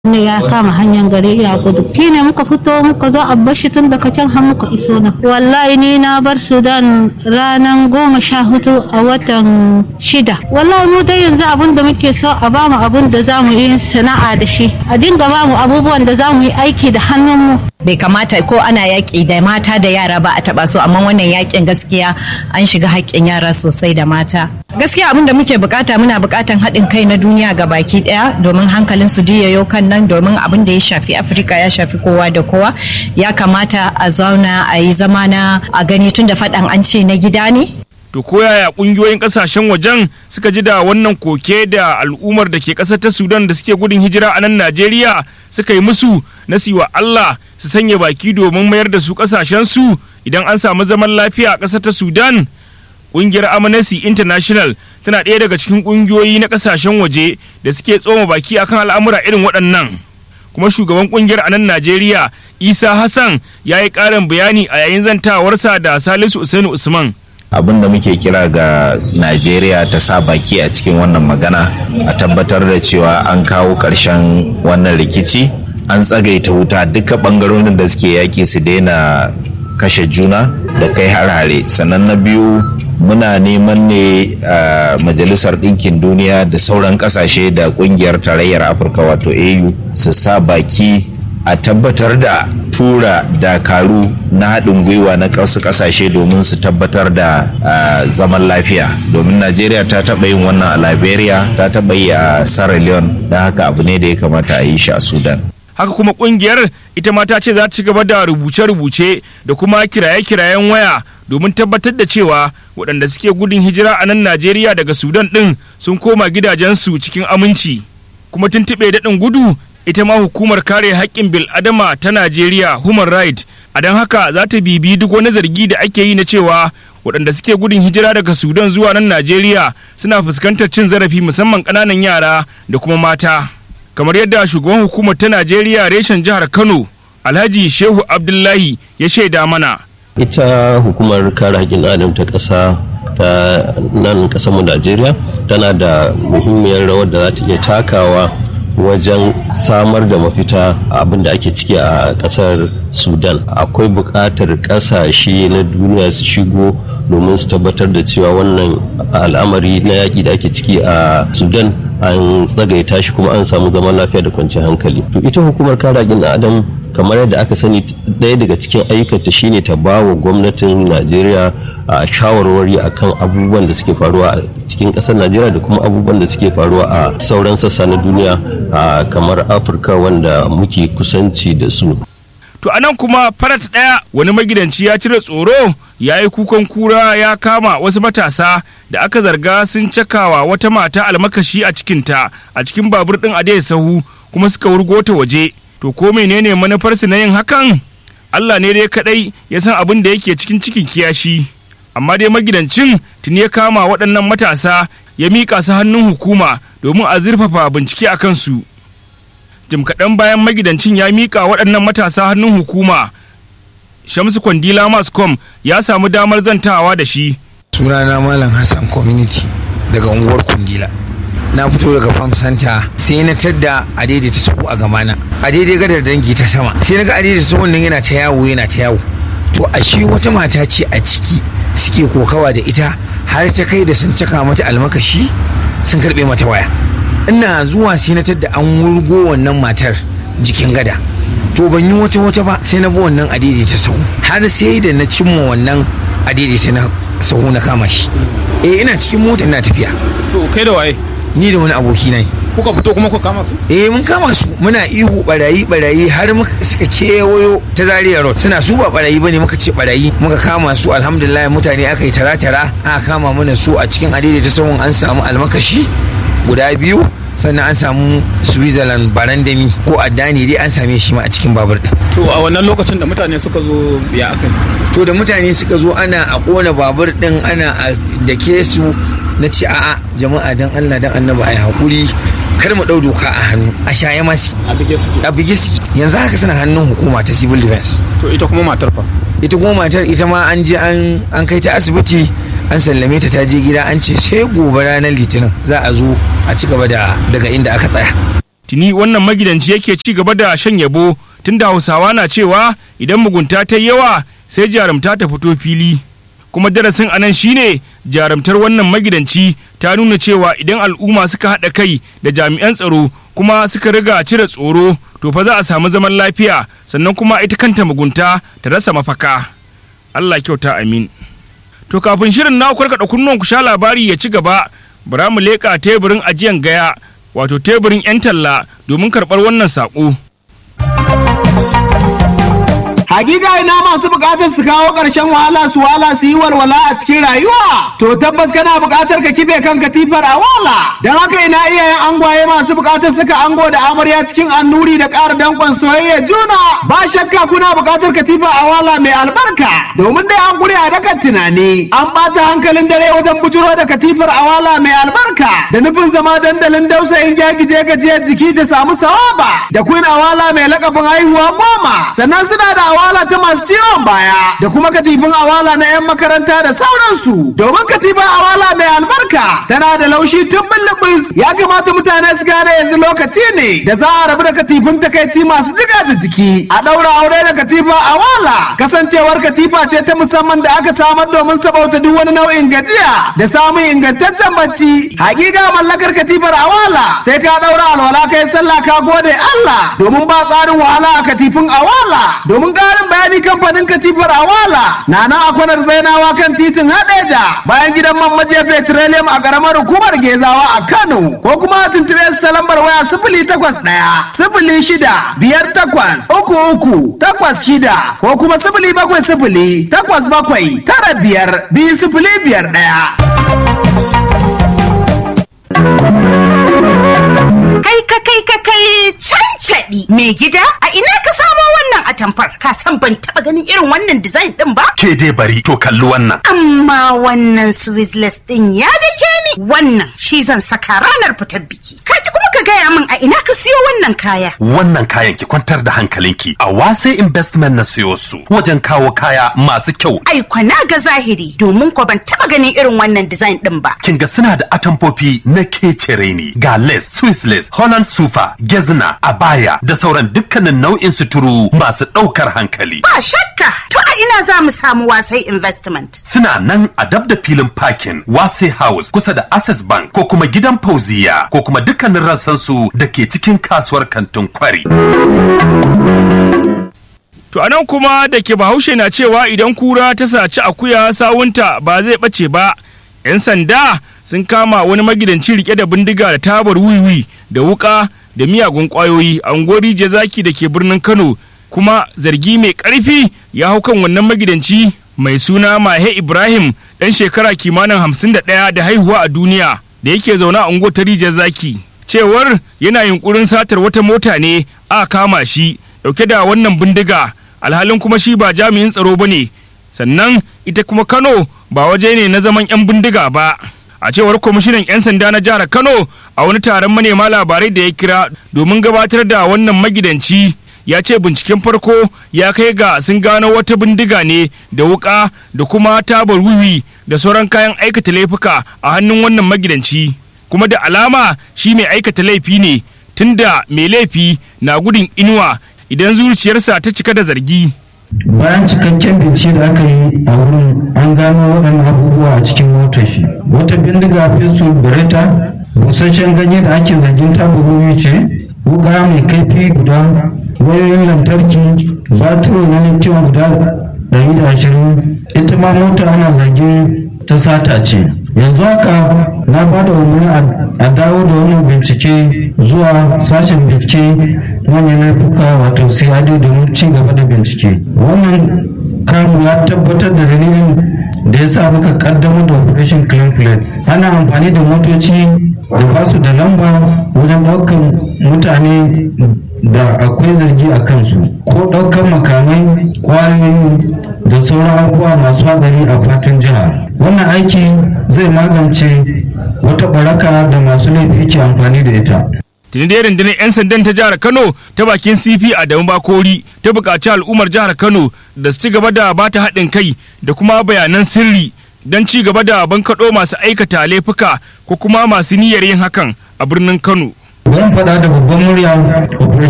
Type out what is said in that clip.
ne ya kama hanyar gari ya gudu. Shine muka fito muka zo a bashi tun daga can har muka iso na. Wallahi ni na bar Sudan ranar 14 a watan 6. Wallahi mu dai yanzu abin da muke so a bamu abin da za mu yi sana'a da shi. A dinga bamu abubuwan da za mu yi aiki da hannunmu. Bai kamata ko ana yaƙi da mata da yara ba a taɓa su, amma wannan yaƙin gaskiya an shiga haƙƙin yara sosai da mata. Gaskiya abin da muke bukata, muna bukatan haɗin kai na duniya ga baki ɗaya domin hankalin su yayo kan nan, domin abin da ya shafi Afirka ya shafi kowa da kowa. Ya kamata a zauna a yi zamana a gani tun da faɗan an ce na gida ne. To ko yaya kungiyoyin kasashen wajen suka ji da wannan koke da al'ummar da ke ƙasar ta Sudan da suke gudun hijira a nan Najeriya suka yi musu na siwa Allah su sanya baki domin mayar da su kasashen su idan an samu zaman lafiya a ƙasar ta Sudan? Ƙungiyar Amnesty International tana ɗaya daga cikin ƙungiyoyi na ƙasashen waje da suke tsoma baki akan al'amura irin waɗannan. Kuma shugaban ƙungiyar a nan Najeriya Isa Hassan ya yi ƙarin bayani a yayin zantawarsa da Salisu Usainu Usman. Abin da muke kira ga Najeriya ta sa baki a cikin wannan magana, a tabbatar da cewa an kawo ƙarshen wannan rikici, an tsagaita wuta duka ɓangarorin da suke yaƙi su daina kashe juna da kai har-hare. Sannan na biyu, muna neman ne a Majalisar Ɗinkin Duniya da sauran ƙasashe da ƙungiyar tarayyar Afirka wato AU su sa baki a tabbatar da tura dakaru na haɗin gwiwa na wasu ƙasashe domin su tabbatar da zaman lafiya, domin Najeriya ta taɓa yin wannan a Liberia, ta taɓa yi a Sierra Leone, don haka abu ne da ya kamata a yi shi a Sudan. Haka kuma kungiyar ita ma ta ce za ta ci gaba da rubuce-rubuce da kuma kiraye-kirayen waya domin tabbatar da cewa waɗanda suke gudun hijira a nan Najeriya daga Sudan ɗin sun koma gidajensu cikin aminci. Kuma tuntuɓe daɗin gudu ita ma hukumar kare haƙƙin bil'adama ta Najeriya Human Rights, a don haka za ta bibi duk wani zargi da ake yi na cewa waɗanda suke gudun hijira daga Sudan zuwa nan Najeriya suna fuskantar cin zarafi, musamman ƙananan yara da kuma mata. Kamar yadda shugaban hukumar ta Najeriya reshen jihar Kano Alhaji Shehu Abdullahi ya shaida mana. Ita hukumar kare haƙƙin adam ta ƙasa ta nan ƙasarmu Najeriya tana da muhimmiyar rawar da za ta iya takawa wajen samar da mafita abin da ake ciki a ƙasar Sudan. Akwai buƙatar ƙasashe na duniya su shigo domin su tabbatar da cewa wannan al'amari na yaƙi da ake ciki a Sudan an tsagaita shi kuma an samu zaman lafiya da kwanciyar hankali. To ita hukumar kare haƙƙin adam kamar yadda aka sani, ɗaya daga cikin ayyukanta shine ta ba wa gwamnatin Najeriya a shawarwari akan abubuwan da suke faruwa a cikin ƙasar Najeriya da kuma abubuwan da suke faruwa a sauran sassa na duniya kamar Afirka wanda muke kusanci da su. To anan kuma farat ɗaya wani magidanci ya cire tsoro ya yi kukan kura ya kama wasu matasa da aka zarga sun cakawa wata mata almakashi a cikinta a cikin babur ɗin adai sahu kuma suka wurgo ta waje. To ko menene manufarsu na yin hakan? Allah ne dai kaɗai ya san abin da yake cikin kiyashi. Amma dai magidancin tuni ya kama waɗannan matasa ya miƙa su hannun hukuma domin a zurfafa bincike a kansu. Jim kaɗan bayan magidancin ya miƙa waɗannan matasa hannun hukuma, Shamsu Kwandila Mascom ya samu damar zantawa da shi. Sunana Malam Hassan Community daga unguwar Kundila. Na fito daga Farm Center sai na tadda a daidaita sahu a gabana, a daidai gadar dangi ta sama, sai na ga a daidaita sahun nan yana ta yawo. To a shi wata mata ce a ciki suke kokawa da ita har ta kai da sun caka mata almakashi sun karɓe mata waya. Ina zuwa sai na tadda an wurgo wannan matar jikin gada. To ban yi wata ba sai na bi wannan a daidaita sahu har sai da na cimma wannan a daidaita na sahu na kama shi. Ina cikin mota ina tafiya. To kai da waye? Ni da wani aboki nai. Kuka fito kuma kuka kama su? Mun kama su, muna ihu barayi har suka kewayo ta Zaria Road. Suna su ba barayi bane, muka ce barayi, muka kama su. Alhamdulillah mutane aka yi tara aka kama mana su a cikin adaidaita sahun. An samu almakashi guda 2, sannan an samu Switzerland barandami ko addani dai an same shi ma a cikin babur din. To a wannan lokacin da mutane suka zo ya aka? To da mutane suka zo ana a kona babur din, ana a dake su. Na ce a'a jama'a dan Allah dan Annabi ai hakuri, kar mu dau doka a hannu. A shaye ma suke, a bige suke. Yanzu haka suna hannun hukuma ta civil defense. To ita kuma matar fa? Ita kuma matar ita ma an je an kai ta asibiti, an sallame ta je gida, an ce sai gobe ranar Litinin za a zo a ci gaba daga inda aka tsaya. tuni wannan magidanci yake ci gaba da shan yabo tunda Hausawa na cewa idan mugunta ta yawa sai jarumta ta fito fili. Kuma darasin anan shine jarumtar wannan magidanci ta nuna cewa idan al'umma suka haɗa kai da jami'an tsaro kuma suka riga cire tsoro to fa za a samu zaman lafiya sannan kuma ita kanta mugunta ta rasa mafaka. Allah kyauta amin. To kafin shirin na karkada kunnuwan ku sha labari ya ci gaba, bara mu leƙa teburin ajiyan gaya wato teburin 'yan talla domin karɓar wannan saƙo. Hakika ina masu bukatar su kawo ƙarshen wahala su yi walwala a cikin rayuwa. To tabbas kana bukatar ka kife kan katifar a wala. Don haka ina iyayen angwaye masu bukatar suka ango da amarya cikin annuri da ƙara dankon soyayya juna. Ba shakka kuna bukatar katifa a wala mai albarka. Domin dai an gure a dakan tunani. An ɓata hankalin dare wajen bujuro da katifar a wala mai albarka. Da nufin zama dandalin dausayin gyagije gajiyar jiki da samu sawaba. Da queen awala mai lakabin haihuwa 10. Sannan suna da awala ta masu ciwon baya da kuma katifin awala na 'yan makaranta da sauransu. Domin katifin awala mai albarka tana da laushi tun bulbus. Ya kamata mutane su gane yanzu lokaci ne da za a rabu da katifin takaici masu jiga da jiki. A ɗaura aure da katifin awala. Kasancewar katifa ce ta musamman da aka samar domin sabauta duk wani nau'in gajiya da samun ingantaccen bacci. Hakika mallakar katifar awala sai ka ɗaura alwala kai sallah ka gode Allah. Domin ba tsarin wahala a katifin awala. Domin ƙarin bayani kamfanin katifar awala na nan a kwanar zainawa kan titin Hadeja bayan gidan man majiya petroleum a ƙaramar hukumar Gezawa a Kano ko kuma tuntube su ta lambar waya 081-08-38-33-86 ko kuma 070-87-95-205-1. Kai cancaɗi mai gida a ina ka samo wannan atamfar ka san ban taɓa ganin irin wannan design ɗin ba? Ke dai bari to kalli wannan. Amma wannan Swissless ɗin ya dake ni wannan shi zan saka ranar fitar biki. Ka kuma ka gaya min a ina ka siyo wannan kaya. Wannan kayan ki kwantar da hankalinki a Wase Investment na siyo su wajen kawo kaya masu kyau. Ai kwana ga zahiri domin ko ban taɓa ganin irin wannan design ɗin ba. Kin ga suna da atamfofi na kecere ne ga lace, Swissless, Holland Sufa, Gezna, Abaya da sauran dukkanin nau'in suturu masu ɗaukar hankali. Ba shakka to a ina za mu samu Wasai Investment. Suna nan a dab da filin parking Wasai House kusa da Access Bank ko kuma gidan Fauziya ko kuma dukkanin rassansu da ke cikin kasuwar kantin Kwari. To anan kuma da ke Bahaushe na cewa idan kura ta saci akuya sawunta ba zai ɓace ba. 'Yan sanda sun kama wani magidanci rike da bindiga da tabar wiwi da wuka da miyagun kwayoyi a unguwar Zaki da ke birnin Kano, kuma zargi mai ƙarfi ya hau kan wannan magidanci mai suna Mahe Ibrahim ɗan shekara kimanin 51 da haihuwa a duniya da yake zaune a unguwar ta Zaki. Cewar yana yunkurin satar wata mota ne a kama shi dauke da wannan bindiga, alhalin kuma shi ba jami'in tsaro bane, sannan ita kuma Kano ba waje ne na zaman 'yan bindiga ba. A cewar kwamishinan 'yan sanda na jihar Kano a wani taron manema labarai da ya kira domin gabatar da wannan magidanci, ya ce binciken farko ya kai ga sun gano wata bindiga ne da wuka da kuma tabar wiwi da sauran kayan aikata laifuka a hannun wannan magidanci, kuma da alama shi mai aikata laifi ne tunda mai laifi na gudun inuwa idan zuciyarsa ta cika da zargi. Bayan cikakken bincike da aka yi a wurin an gano waɗannan abubuwa a cikin motar shi. Wata bindiga pistol beretta, busasshen ganye da ake zargin tabaruri ce, wuka mai kaifi guda, wayoyin lantarki, batiro na lithium guda 120. Ita ma mota ana zargin ta sata ce. Yanzu haka na ba da umarni a dawo da wannan bincike zuwa sashen bincike manyan laifuka wato CID domin ci gaba da bincike. Wannan kamu ya tabbatar da dalilin da ya sa muka kaddamar da operation clean plates. Ana amfani da motoci da ba su da lamba wajen ɗaukan mutane da akwai zargi a kansu ko ɗaukar makamai, kwayoyi da sauran abubuwa masu hadari a fatan jihar. Wannan aiki zai magance wata baraka da masu laifi ke amfani da ita. Tuni da rundunar 'yan sandan ta jihar Kano ta bakin CP Adamu Bakori ta buƙaci al'ummar jihar Kano da su ci gaba da bata haɗin kai da kuma bayanan sirri don ci gaba da bankaɗo masu aikata laifuka ko kuma masu niyyar yin hakan a birnin Kano. bari faɗa da babban murya operation